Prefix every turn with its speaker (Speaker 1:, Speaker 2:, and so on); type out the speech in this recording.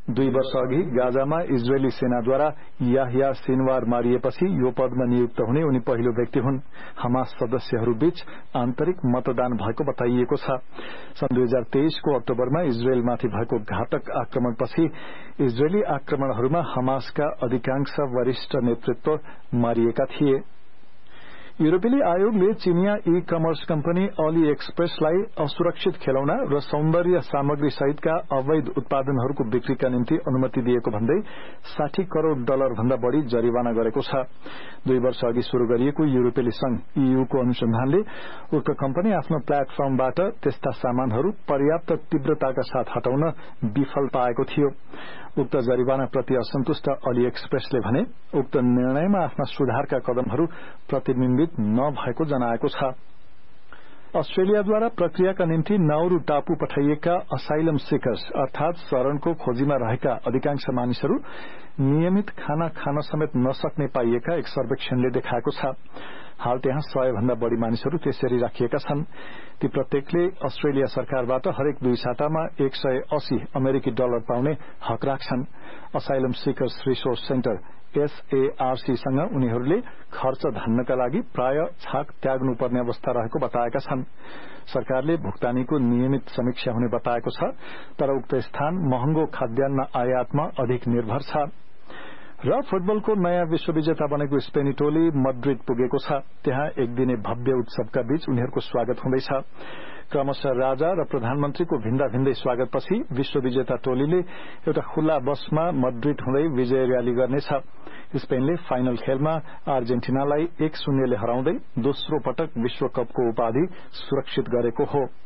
Speaker 1: 2 वर्ष अघि गाजामा Israeli सेनाद्वारा Yahya Sinwar मारिएपछि यो पदमा नियुक्त हुने उनी पहिलो व्यक्ति हुन्। हमास सदस्यहरूबीच आन्तरिक मतदान भएको बताइएको छ। सन् 2023 को अक्टोबरमा इजरायलमाथि भएको घातक आक्रमणपछि इजरायली आक्रमणहरूमा हमासका अधिकांश वरिष्ठ नेतृत्व मारिएका थिए। यूरोपेली आयोगले चीनिया ई कमर्स कम्पनी अली एक्सप्रेसलाई असुरक्षित खेलौना र सौन्दर्य सामग्री सहितका अवैध उत्पादनहरूको बिक्रीका निम्ति अनुमति दिएको भन्दै $60 करोड़ भन्दा बढ़ी जरिवाना गरेको छ। 2 वर्ष अघि शुरू गरिएको यूरोपेली संघ EU को अनुसन्धानले उक्त कम्पनी आफ्नो प्लेटफर्मबाट त्यस्ता सामानहरू पर्याप्त तीव्रताका साथ हटाउन विफल पाएको थियो। उक्त जरिवानाप्रति असन्तुष्ट अली एक्सप्रेसले भने उक्त निर्णयमा आफ्ना सुधारका कदमहरू प्रतिबिम्बित नभएको जनाएको छ। अस्ट्रेलियाद्वारा प्रक्रियाका निम्ति नाउरू टापु पठाइएका असाइलम सिकर्स अर्थात शरणको खोजीमा रहेका अधिकांश मानिसहरू नियमित खाना खान समेत नसक्ने पाइएका एक सर्वेक्षणले देखाएको छ। हाल त्यहाँ 100 भन्दा बढ़ी मानिसहरू त्यसरी राखिएका छन्। ती प्रत्येकले अस्ट्रेलिया सरकारबाट हरेक 2 सातामा $180 अमेरिकी पाउने हक राख्छन्। Asylum seekers resource centre SARC सँग उनीहरूले खर्च धान्नका लागि प्राय छाक त्याग्नुपर्ने अवस्था रहेको बताएका छन्। सरकारले भुक्तानीको नियमित समीक्षा हुने बताएको छ, तर उक्त स्थान महँगो खाद्यान्न आयातमा अधिक निर्भर छ। र फुटबलको नयाँ विश्वविजेता बनेको स्पेनी टोली मड्रिड पुगेको छ। त्यहाँ एक दिने भव्य उत्सवका बीच उनीहरूको स्वागत हुँदैछ। क्रमशः राजा र प्रधानमन्त्रीको भिन्दा भिन्दै स्वागतपछि विश्वविजेता टोलीले एउटा खुल्ला बसमा मड्रिड हुँदै विजय र्याली गर्नेछ। स्पेनले फाइनल खेलमा अर्जेन्टिनालाई 1-0 ले हराउँदै दोस्रो पटक विश्वकपको उपाधि सुरक्षित गरेको हो।